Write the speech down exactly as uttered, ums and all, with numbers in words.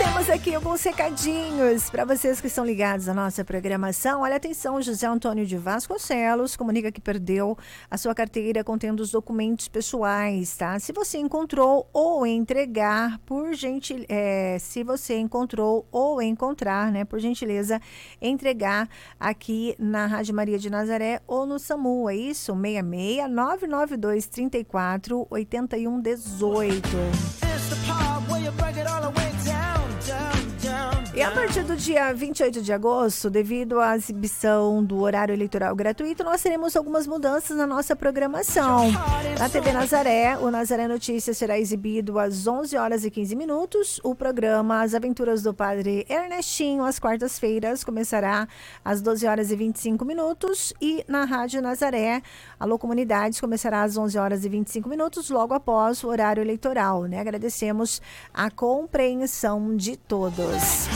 Temos aqui alguns recadinhos para vocês que estão ligados à nossa programação. Olha, atenção, José Antônio de Vasconcelos comunica que perdeu a sua carteira contendo os documentos pessoais, tá? Se você encontrou ou entregar, por gentil, é, se você encontrou ou encontrar, né, por gentileza, entregar aqui na Rádio Maria de Nazaré ou no SAMU, é isso? seis seis nove nove dois três quatro oito um um oito. E a partir do dia vinte e oito de agosto, devido à exibição do horário eleitoral gratuito, nós teremos algumas mudanças na nossa programação. Na T V Nazaré, o Nazaré Notícias será exibido às onze horas e quinze minutos. O programa As Aventuras do Padre Ernestinho, às quartas-feiras, começará às doze horas e vinte e cinco minutos. E na Rádio Nazaré, Alô Comunidades, começará às onze horas e vinte e cinco minutos, logo após o horário eleitoral, né? Agradecemos a compreensão de todos.